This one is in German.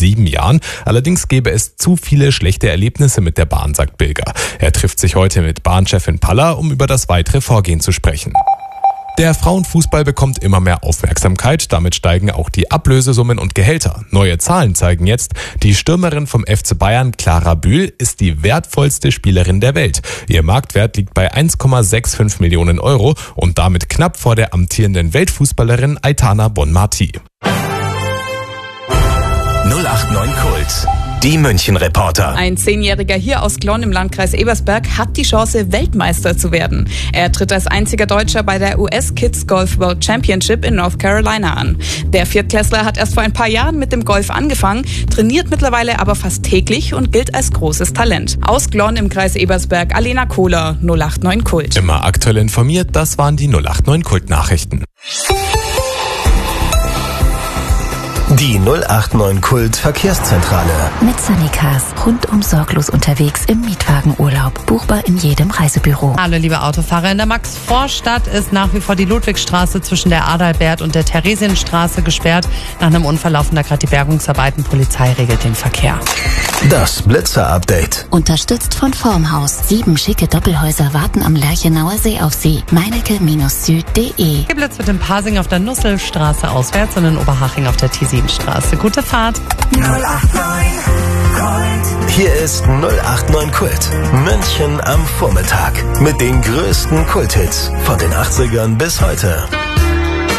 7 Jahren. Allerdings gäbe es zu viele schlechte Erlebnisse mit der Bahn, sagt Bilger. Er trifft sich heute mit Bahnchefin Paller, um über das weitere Vorgehen zu sprechen. Der Frauenfußball bekommt immer mehr Aufmerksamkeit, damit steigen auch die Ablösesummen und Gehälter. Neue Zahlen zeigen jetzt, die Stürmerin vom FC Bayern, Clara Bühl, ist die wertvollste Spielerin der Welt. Ihr Marktwert liegt bei 1,65 Millionen Euro und damit knapp vor der amtierenden Weltfußballerin Aitana Bonmatí. 089 Kult. Die München-Reporter. Ein 10-Jähriger hier aus Glonn im Landkreis Ebersberg hat die Chance, Weltmeister zu werden. Er tritt als einziger Deutscher bei der US Kids Golf World Championship in North Carolina an. Der Viertklässler hat erst vor ein paar Jahren mit dem Golf angefangen, trainiert mittlerweile aber fast täglich und gilt als großes Talent. Aus Glonn im Kreis Ebersberg, Alena Kohler, 089 Kult. Immer aktuell informiert, das waren die 089 Kult-Nachrichten. Die 089 Kult Verkehrszentrale. Mit Sunnycars. Rundum sorglos unterwegs im Mietwagenurlaub. Buchbar in jedem Reisebüro. Hallo liebe Autofahrer, in der Max-Vorstadt ist nach wie vor die Ludwigstraße zwischen der Adalbert und der Theresienstraße gesperrt. Nach einem Unfall laufen da gerade die Bergungsarbeiten. Polizei regelt den Verkehr. Das Blitzer-Update. Unterstützt von Formhaus. 7 schicke Doppelhäuser warten am Lerchenauer See auf Sie. Meinecke-süd.de. Geblitzt wird in Pasing auf der Nusselstraße auswärts und in Oberhaching auf der T7-Straße. Gute Fahrt. 089 Kult. Hier ist 089 Kult. München am Vormittag. Mit den größten Kulthits von den 80ern bis heute.